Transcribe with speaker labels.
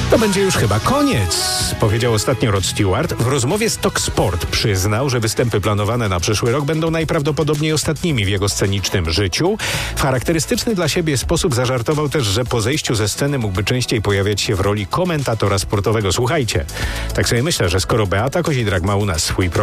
Speaker 1: To będzie już chyba koniec, powiedział ostatnio Rod Stewart. W rozmowie z Talk Sport przyznał, że występy planowane na przyszły rok będą najprawdopodobniej ostatnimi w jego scenicznym życiu. W charakterystyczny dla siebie sposób zażartował też, że po zejściu ze sceny mógłby częściej pojawiać się w roli komentatora sportowego. Słuchajcie, tak sobie myślę, że skoro Beata Kozidrak ma u nas swój program,